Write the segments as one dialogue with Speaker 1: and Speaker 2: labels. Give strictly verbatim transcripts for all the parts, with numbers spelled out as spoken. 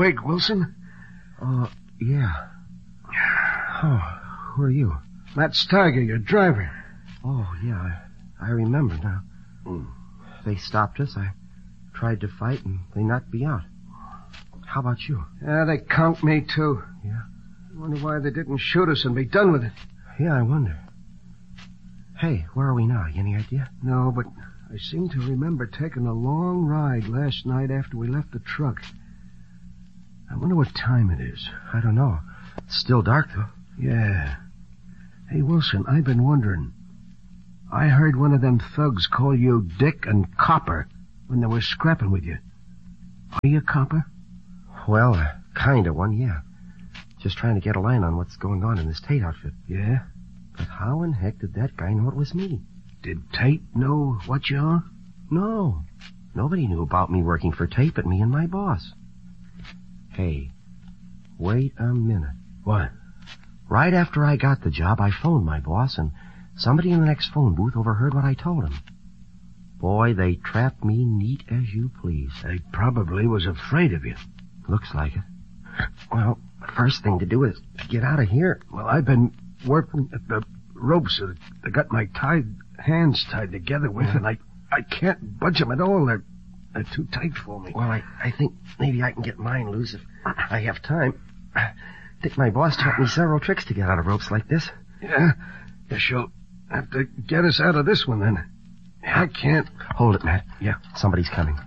Speaker 1: awake, Wilson?
Speaker 2: Oh, yeah. Oh, who are you?
Speaker 1: Matt Steiger, your driver.
Speaker 2: Oh, yeah, I, I remember now.
Speaker 1: Mm.
Speaker 2: They stopped us. I tried to fight, and they knocked me out. How about you?
Speaker 1: Yeah, they conked me, too.
Speaker 2: Yeah?
Speaker 1: I wonder why they didn't shoot us and be done with it.
Speaker 2: Yeah, I wonder. Hey, where are we now? You any idea?
Speaker 1: No, but I seem to remember taking a long ride last night after we left the truck. I wonder what time it is.
Speaker 2: I don't know. It's still dark, though.
Speaker 1: Yeah. Hey, Wilson, I've been wondering. I heard one of them thugs call you Dick and Copper when they were scrapping with you. Are you a copper?
Speaker 2: Well, uh, kind of one, yeah. Just trying to get a line on what's going on in this Tate outfit.
Speaker 1: Yeah?
Speaker 2: But how in heck did that guy know it was me?
Speaker 1: Did Tate know what you are?
Speaker 2: No. Nobody knew about me working for Tate but me and my boss. Hey, wait a minute.
Speaker 1: What?
Speaker 2: Right after I got the job, I phoned my boss, and somebody in the next phone booth overheard what I told him. Boy, they trapped me neat as you please.
Speaker 1: They probably was afraid of you.
Speaker 2: Looks like it. Well, the first thing to do is to get out of here.
Speaker 1: Well, I've been working at the ropes that I got my tied hands tied together with,
Speaker 2: Yeah.
Speaker 1: and I, I can't budge them at all. They're, they're too tight for me.
Speaker 2: Well, I, I think maybe I can get mine loose if I have time. I think my boss taught me several tricks to get out of ropes like this.
Speaker 1: Yeah? Guess you'll have to get us out of this one, then. I can't.
Speaker 2: Hold it, Matt.
Speaker 1: Yeah.
Speaker 2: Somebody's coming.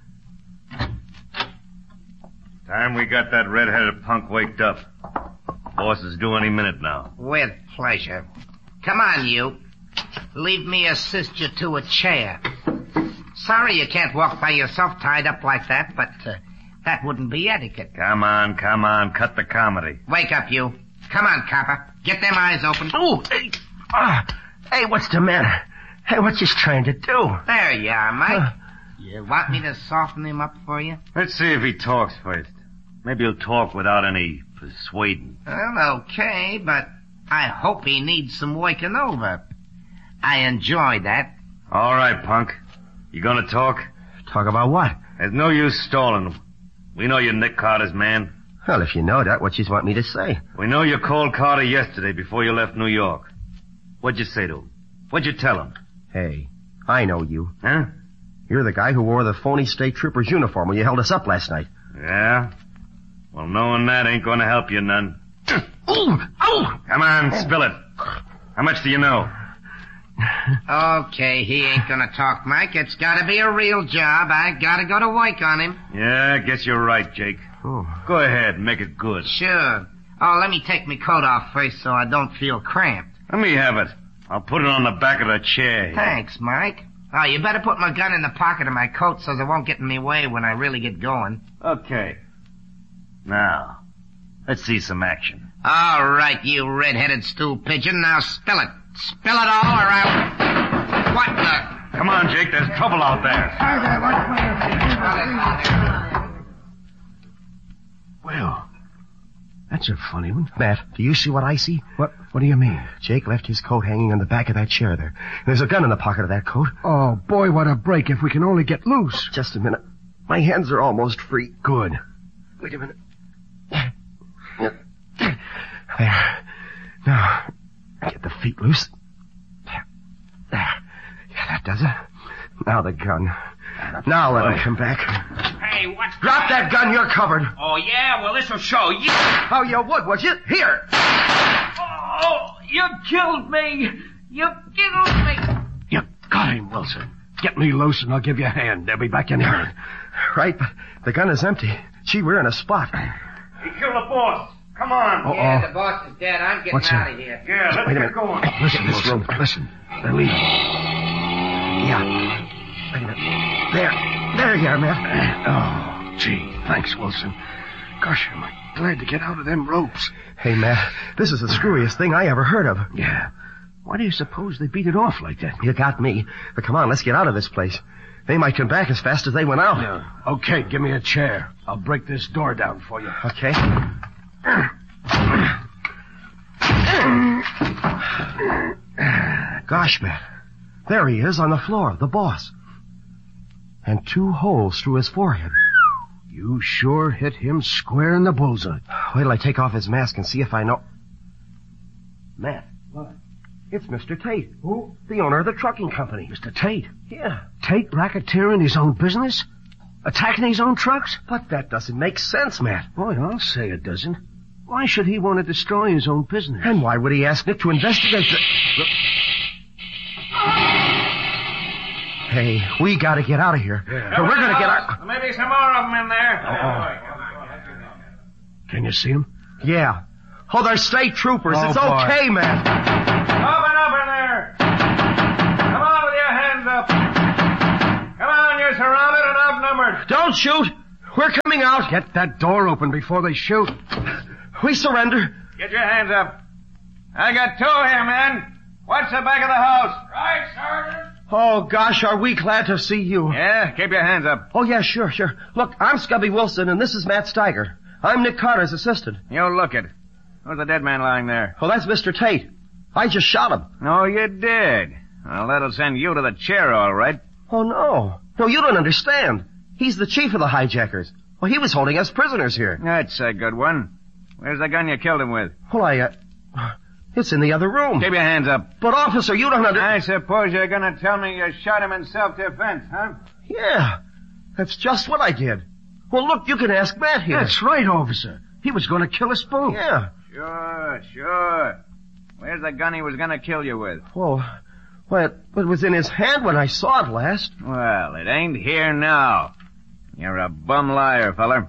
Speaker 3: Time we got that red-headed punk waked up. Boss is due any minute now.
Speaker 4: With pleasure. Come on, you. Leave me assist you to a chair. Sorry you can't walk by yourself tied up like that, but uh, that wouldn't be etiquette.
Speaker 3: Come on, come on. Cut the comedy.
Speaker 4: Wake up, you. Come on, copper. Get them eyes open.
Speaker 2: Oh, hey, ah, hey, what's the matter? Hey, what you trying to do?
Speaker 4: There you are, Mike.
Speaker 2: Uh,
Speaker 4: You want me to soften him up for you?
Speaker 3: Let's see if he talks first. Maybe he'll talk without any persuading.
Speaker 4: Well, okay, but I hope he needs some waking over. I enjoy that.
Speaker 3: All right, punk. You gonna talk?
Speaker 2: Talk about what?
Speaker 3: There's no use stalling. We know you're Nick Carter's man.
Speaker 2: Well, if you know that, what you want me to say?
Speaker 3: We know you called Carter yesterday before you left New York. What'd you say to him? What'd you tell him?
Speaker 2: Hey, I know you.
Speaker 3: Huh?
Speaker 2: You're the guy who wore the phony state trooper's uniform when you held us up last night.
Speaker 3: Yeah? Well, knowing that ain't gonna help you none.
Speaker 2: Ooh! Ow!
Speaker 3: Come on, spill it. How much do you know?
Speaker 4: Okay, he ain't gonna talk, Mike. It's gotta be a real job. I gotta go to work on him.
Speaker 3: Yeah, I guess you're right, Jake.
Speaker 2: Oh.
Speaker 3: Go ahead, make it good.
Speaker 4: Sure. Oh, let me take my coat off first so I don't feel cramped.
Speaker 3: Let me have it. I'll put it on the back of the chair.
Speaker 4: Thanks, Mike. Oh, you better put my gun in the pocket of my coat so it won't get in my way when I really get going.
Speaker 3: Okay. Now, let's see some action.
Speaker 4: All right, you red-headed stool pigeon. Now spill it. Spill it all or I'll... What the...
Speaker 3: Come on, Jake, there's trouble out there.
Speaker 1: Well, that's a funny one.
Speaker 2: Matt, do you see what I see?
Speaker 1: What What do you mean?
Speaker 2: Jake left his coat hanging on the back of that chair there. There's a gun in the pocket of that coat.
Speaker 1: Oh, boy, what a break if we can only get loose.
Speaker 2: Just a minute. My hands are almost free.
Speaker 1: Good.
Speaker 2: Wait a minute. There. Now, get the feet loose. There. There. Yeah, that does it. Now the gun. Now let him come back.
Speaker 4: Hey, what...
Speaker 2: Drop that gun, you're covered.
Speaker 4: Oh, yeah? Well, this'll show. Yeah.
Speaker 2: Oh, you would, would you? Here.
Speaker 4: Oh, you killed me. You killed me.
Speaker 1: You got him, Wilson. Get me loose and I'll give you a hand. They'll be back in a minute.
Speaker 2: Right, but the gun is empty. Gee, we're in a spot.
Speaker 3: He killed the boss. Come on.
Speaker 1: Uh-oh.
Speaker 4: Yeah, the boss is dead. I'm getting
Speaker 1: What's
Speaker 4: out
Speaker 1: that?
Speaker 4: of here.
Speaker 3: Yeah, let's
Speaker 2: Wait a
Speaker 3: get
Speaker 2: minute.
Speaker 3: going.
Speaker 1: Listen,
Speaker 2: This
Speaker 1: Wilson.
Speaker 2: room.
Speaker 1: Listen. They're leaving.
Speaker 2: Yeah. Wait a minute. There. There you are, Matt.
Speaker 1: Oh, gee. Thanks, Wilson. Gosh, am I glad to get out of them ropes.
Speaker 2: Hey, Matt, this is the screwiest thing I ever heard of.
Speaker 1: Yeah. Why do you suppose they beat it off like that?
Speaker 2: You got me. But come on, let's get out of this place. They might come back as fast as they went out.
Speaker 1: Yeah. Okay, give me a chair. I'll break this door down for you.
Speaker 2: Okay. Gosh, Matt. There he is on the floor, the boss. And two holes through his forehead.
Speaker 1: You sure hit him square in the bullseye.
Speaker 2: Wait till I take off his mask and see if I know... Matt.
Speaker 1: What?
Speaker 2: It's Mister Tate.
Speaker 1: Who?
Speaker 2: The owner of the trucking company.
Speaker 1: Mister Tate.
Speaker 2: Yeah.
Speaker 1: Tate racketeering his own business? Attacking his own trucks?
Speaker 2: But that doesn't make sense, Matt.
Speaker 1: Boy, I'll say it doesn't. Why should he want to destroy his own business?
Speaker 2: And why would he ask Nick to investigate the... Hey, we gotta get out of here.
Speaker 1: Yeah.
Speaker 2: Or we're gonna get out...
Speaker 3: There may be some more of them in there.
Speaker 1: Can you see him?
Speaker 2: Yeah. Oh, they're state troopers.
Speaker 1: Oh,
Speaker 2: it's
Speaker 1: boy.
Speaker 2: okay, Matt.
Speaker 3: Open up in there. Come on with your hands up. Come on, you're surrounded and outnumbered.
Speaker 2: Don't shoot. We're coming out.
Speaker 1: Get that door open before they shoot.
Speaker 2: We surrender.
Speaker 3: Get your hands up. I got two here, men. Watch the back of the house. Right, Sergeant.
Speaker 2: Oh, gosh, are we glad to see you.
Speaker 3: Yeah, keep your hands up.
Speaker 2: Oh, yeah, sure, sure. Look, I'm Scubby Wilson, and this is Matt Steiger. I'm Nick Carter's assistant.
Speaker 3: You look it. Who's the dead man lying there?
Speaker 2: Oh, that's Mister Tate. I just shot him.
Speaker 3: No, you did. Well, that'll send you to the chair, all right.
Speaker 2: Oh, no. No, you don't understand. He's the chief of the hijackers. Well, he was holding us prisoners here.
Speaker 3: That's a good one. Where's the gun you killed him with?
Speaker 2: Well, I, uh... It's in the other room.
Speaker 3: Keep your hands up.
Speaker 2: But, officer, you don't under...
Speaker 3: I suppose you're going to tell me you shot him in self-defense, huh?
Speaker 2: Yeah. That's just what I did. Well, look, you can ask Matt here.
Speaker 1: That's right, officer. He was going to kill us both.
Speaker 2: Yeah.
Speaker 3: Sure, sure. Where's the gun he was going to kill you with?
Speaker 2: Well, well, it, it was in his hand when I saw it last.
Speaker 3: Well, it ain't here now. You're a bum liar, feller.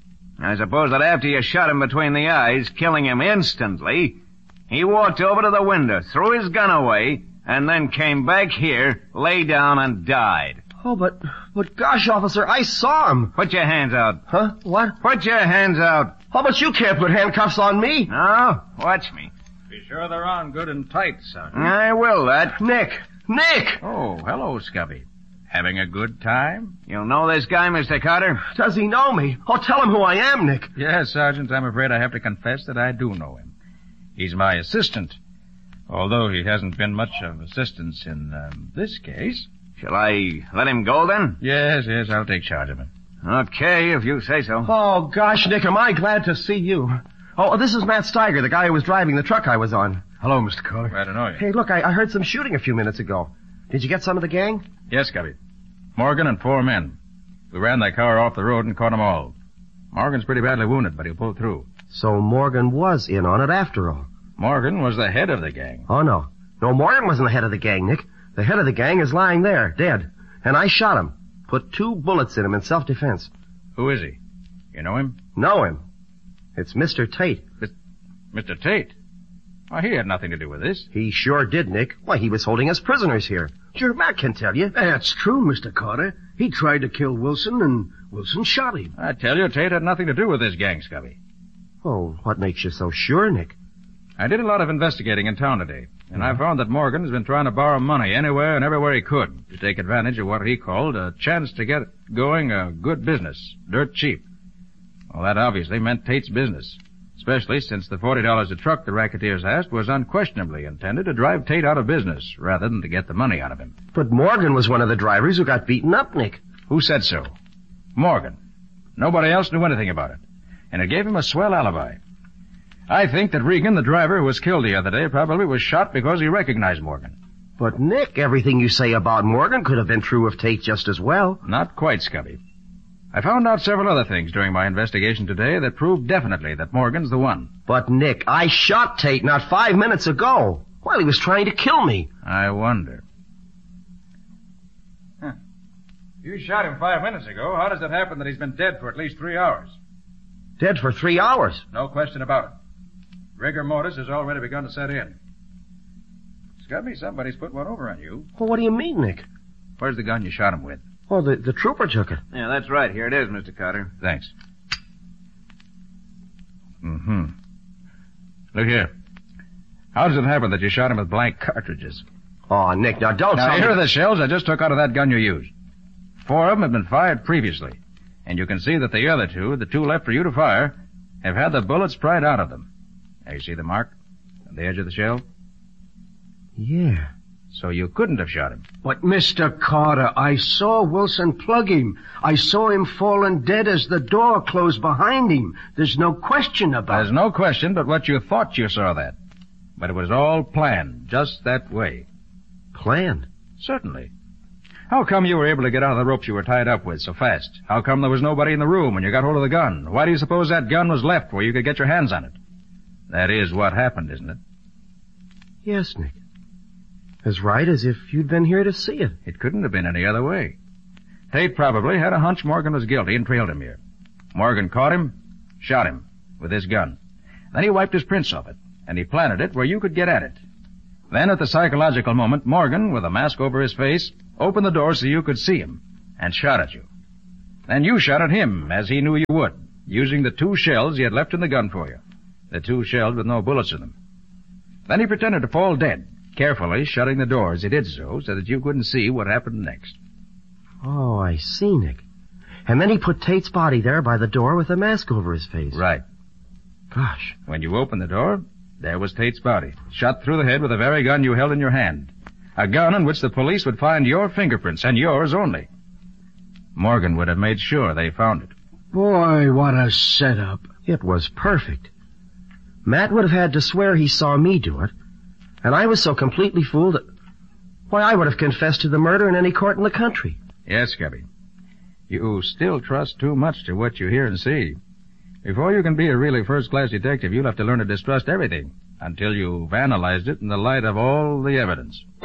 Speaker 3: I suppose that after you shot him between the eyes, killing him instantly, he walked over to the window, threw his gun away, and then came back here, lay down, and died.
Speaker 2: Oh, but, but gosh, officer, I saw him.
Speaker 3: Put your hands out.
Speaker 2: Huh? What?
Speaker 3: Put your hands out.
Speaker 2: How about you can't put handcuffs on me?
Speaker 3: No? Watch me.
Speaker 5: Be sure they're on good and tight, Sergeant.
Speaker 3: I will, that.
Speaker 2: Nick! Nick!
Speaker 5: Oh, hello, Scubby. Having a good time?
Speaker 3: You know this guy, Mister Carter?
Speaker 2: Does he know me? Oh, tell him who I am, Nick.
Speaker 5: Yes, Sergeant, I'm afraid I have to confess that I do know him. He's my assistant, although he hasn't been much of assistance in um, this case.
Speaker 3: Shall I let him go, then?
Speaker 5: Yes, yes, I'll take charge of him.
Speaker 3: Okay, if you say so.
Speaker 2: Oh, gosh, Nick, am I glad to see you. Oh, this is Matt Steiger, the guy who was driving the truck I was on.
Speaker 1: Hello, Mister Carter.
Speaker 5: Glad to know you.
Speaker 2: Hey, look, I, I heard some shooting a few minutes ago. Did you get some of the gang?
Speaker 5: Yes, Scubby. Morgan and four men. We ran that car off the road and caught them all. Morgan's pretty badly wounded, but he'll pull through.
Speaker 2: So Morgan was in on it after all.
Speaker 5: Morgan was the head of the gang.
Speaker 2: Oh, no. No, Morgan wasn't the head of the gang, Nick. The head of the gang is lying there, dead. And I shot him. Put two bullets in him in self-defense.
Speaker 5: Who is he? You know him?
Speaker 2: Know him. It's Mister Tate.
Speaker 5: Mister Tate? Why, he had nothing to do with this.
Speaker 2: He sure did, Nick. Why, he was holding us prisoners here. Sure, Matt can tell you.
Speaker 1: That's true, Mister Carter. He tried to kill Wilson, and Wilson shot him.
Speaker 5: I tell you, Tate had nothing to do with this gang, Scubby.
Speaker 2: Oh, what makes you so sure, Nick?
Speaker 5: I did a lot of investigating in town today, and I found that Morgan has been trying to borrow money anywhere and everywhere he could to take advantage of what he called a chance to get going a good business, dirt cheap. Well, that obviously meant Tate's business, especially since the forty dollars a truck the racketeers asked was unquestionably intended to drive Tate out of business rather than to get the money out of him.
Speaker 2: But Morgan was one of the drivers who got beaten up, Nick.
Speaker 5: Who said so? Morgan. Nobody else knew anything about it, and it gave him a swell alibi. I think that Regan, the driver who was killed the other day, probably was shot because he recognized Morgan.
Speaker 2: But, Nick, everything you say about Morgan could have been true of Tate just as well.
Speaker 5: Not quite, Scubby. I found out several other things during my investigation today that proved definitely that Morgan's the one.
Speaker 2: But, Nick, I shot Tate not five minutes ago while he was trying to kill me.
Speaker 5: I wonder. Huh. You shot him five minutes ago. How does it happen that he's been dead for at least three hours?
Speaker 2: Dead for three hours?
Speaker 5: No question about it. Rigor mortis has already begun to set in. Scubby, somebody's put one over on you.
Speaker 2: Well, what do you mean, Nick?
Speaker 5: Where's the gun you shot him with?
Speaker 2: Oh, the, the trooper took it.
Speaker 3: Yeah, that's right. Here it is, Mister Carter.
Speaker 5: Thanks. Mm-hmm. Look here. How does it happen that you shot him with blank cartridges?
Speaker 2: Oh, Nick, now don't
Speaker 5: Now,
Speaker 2: tell
Speaker 5: here
Speaker 2: me...
Speaker 5: are the shells I just took out of that gun you used. Four of them have been fired previously. And you can see that the other two, the two left for you to fire, have had the bullets pried out of them. Now, you see the mark on the edge of the shell?
Speaker 2: Yeah.
Speaker 5: So you couldn't have shot him.
Speaker 1: But, Mister Carter, I saw Wilson plug him. I saw him falling dead as the door closed behind him. There's no question about
Speaker 5: There's
Speaker 1: it.
Speaker 5: no question but what you thought you saw that. But it was all planned, just that way.
Speaker 2: Planned?
Speaker 5: Certainly. How come you were able to get out of the ropes you were tied up with so fast? How come there was nobody in the room when you got hold of the gun? Why do you suppose that gun was left where you could get your hands on it? That is what happened, isn't it?
Speaker 2: Yes, Nick. As right as if you'd been here to see it.
Speaker 5: It couldn't have been any other way. Tate probably had a hunch Morgan was guilty and trailed him here. Morgan caught him, shot him with his gun. Then he wiped his prints off it, and he planted it where you could get at it. Then at the psychological moment, Morgan, with a mask over his face, opened the door so you could see him, and shot at you. Then you shot at him, as he knew you would, using the two shells he had left in the gun for you. The two shells with no bullets in them. Then he pretended to fall dead, carefully shutting the door as he did so, so that you couldn't see what happened next.
Speaker 2: Oh, I see, Nick. And then he put Tate's body there by the door with a mask over his face.
Speaker 5: Right.
Speaker 2: Gosh.
Speaker 5: When you opened the door, there was Tate's body, shot through the head with the very gun you held in your hand. A gun in which the police would find your fingerprints, and yours only. Morgan would have made sure they found it.
Speaker 1: Boy, what a setup.
Speaker 2: It was perfect. Matt would have had to swear he saw me do it. And I was so completely fooled that... Why, I would have confessed to the murder in any court in the country.
Speaker 5: Yes, Scubby. You still trust too much to what you hear and see. Before you can be a really first-class detective, you'll have to learn to distrust everything until you've analyzed it in the light of all the evidence.